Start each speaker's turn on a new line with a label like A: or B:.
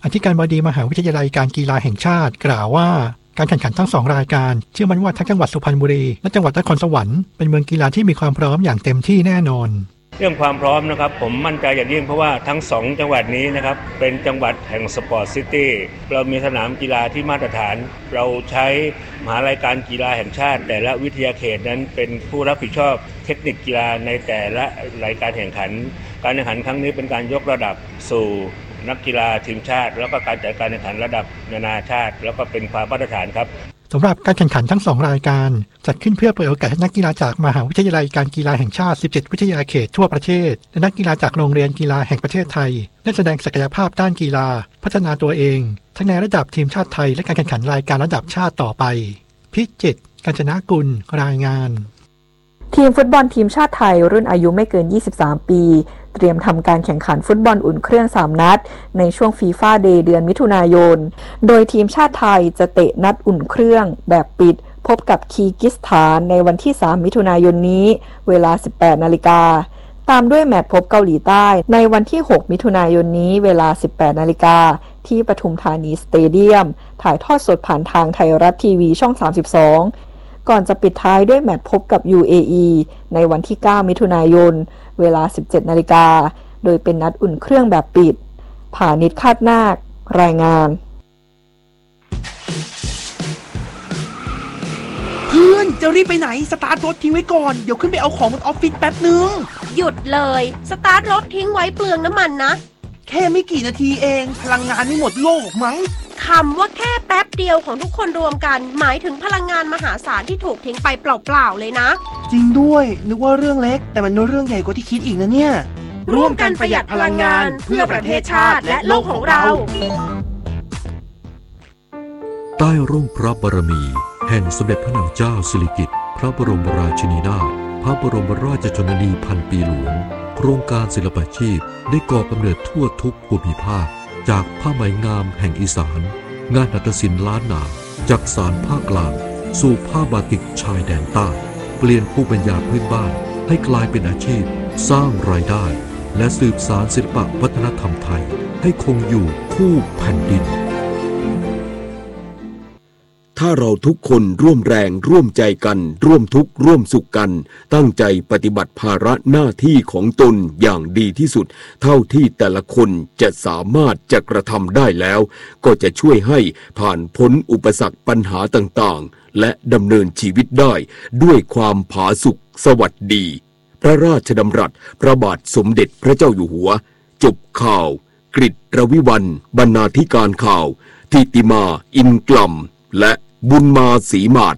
A: อธิการบดีมหาวิทยาลัยการกีฬาแห่งชาติกล่าวว่าการแข่งขันทั้ง2รายการเชื่อมั่นว่าทั้งจังหวัดสุพรรณบุรีและจังหวัดนครสวรรค์เป็นเมืองกีฬาที่มีความพร้อมอย่างเต็มที่แน่นอน
B: เรื่องความพร้อมนะครับผมมั่นใจอย่างยิ่งเพราะว่าทั้ง2จังหวัดนี้นะครับเป็นจังหวัดแห่งสปอร์ตซิตี้เรามีสนามกีฬาที่มาตรฐานเราใช้มหาวิทยาลัยการกีฬาแห่งชาติแต่ละวิทยาเขตนั้นเป็นผู้รับผิดชอบเทคนิคกีฬาในแต่ละรายการแข่งขันการแข่งขันครั้งนี้เป็นการยกระดับสู่นักกีฬาทีมชาติแล้วก็การจัดการแข่งขันระดับนานาชาติแล้วก็เป็นความมาตรฐานครับ
A: สำหรับการแข่งขันทั้ง2รายการจัดขึ้นเพื่อเปิดโอกาสให้นักกีฬาจากมหาวิทยาลัยการกีฬาแห่งชาติ17วิทยาเขตทั่วประเทศและนักกีฬาจากโรงเรียนกีฬาแห่งประเทศไทยได้แสดงศักยภาพด้านกีฬาพัฒนาตัวเองทั้งในระดับทีมชาติไทยและการแข่งขันรายการระดับชาติต่อไปพิจิตร กาญจนกุลรายงาน
C: ทีมฟุตบอลทีมชาติไทยรุ่นอายุไม่เกิน23ปีเตรียมทำการแข่งขันฟุตบอลอุ่นเครื่อง3นัดในช่วงฟีฟ่าเดย์เดือนมิถุนายนโดยทีมชาติไทยจะเตะนัดอุ่นเครื่องแบบปิดพบกับคีร์กิสถานในวันที่3มิถุนายนนี้เวลา 18 นาฬิกาตามด้วยแมตช์พบเกาหลีใต้ในวันที่6มิถุนายนนี้เวลา 18 นาฬิกาที่ปทุมธานีสเตเดียมถ่ายทอดสดผ่านทางไทยรัฐทีวีช่อง32ก่อนจะปิดท้ายด้วยแมตช์พบกับ UAE ในวันที่9มิถุนายนเวลา 17 นาฬิกาโดยเป็นนัดอุ่นเครื่องแบบปิดผานิช คาดนาครายงาน
D: เพื่อนจะรีบไปไหนสตาร์ทรถทิ้งไว้ก่อนเดี๋ยวขึ้นไปเอาของบนออฟฟิศแป๊บนึง
E: หยุดเลยสตาร์ทรถทิ้งไว้เปลืองน้ำมันนะ
D: แค่ไม่กี่นาทีเองพลังงานไม่หมดโลกมั้ง
E: คำว่าแค่แป๊บเดียวของทุกคนรวมกันหมายถึงพลังงานมหาศาลที่ถูกทิ้งไปเปล่าๆเลยนะ
D: จริงด้วยนึกว่าเรื่องเล็กแต่มันเรื่องใหญ่กว่าที่คิดอีกนะเนี่ย
E: ร่วมกันประหยัดพลังงานเพื่อประเทศชาติและโลกของเรา
F: ใต้ร่มพระบารมีแห่งสมเด็จพระนางเจ้าสิริกิติ์พระบรมราชินีนาถพระบรมราชชนนีพันปีหลวงโครงการศิลปาชีพได้ก่อกำเนิดทั่วทุกภูมิภาคจากผ้าไหมงามแห่งอีสานงานหัตถศิลป์ล้านนาจากสารภาคกลางสู่ผ้าบาติกชายแดนใต้เปลี่ยนภูมิปัญญาพื้นบ้านให้กลายเป็นอาชีพสร้างรายได้และสืบสานศิลปวัฒนธรรมไทยให้คงอยู่คู่แผ่นดิน
G: ถ้าเราทุกคนร่วมแรงร่วมใจกันร่วมทุกข์ร่วมสุขกันตั้งใจปฏิบัติภาระหน้าที่ของตนอย่างดีที่สุดเท่าที่แต่ละคนจะสามารถจะกระทำได้แล้วก็จะช่วยให้ผ่านพ้นอุปสรรคปัญหาต่างๆและดำเนินชีวิตได้ด้วยความผาสุกสวัสดีพระราชดำรัสพระบาทสมเด็จพระเจ้าอยู่หัวจบข่าวกฤษรวิวรรณบรรณาธิการข่าวทิติมาอินกล่ำและบุญมาศรีมาศ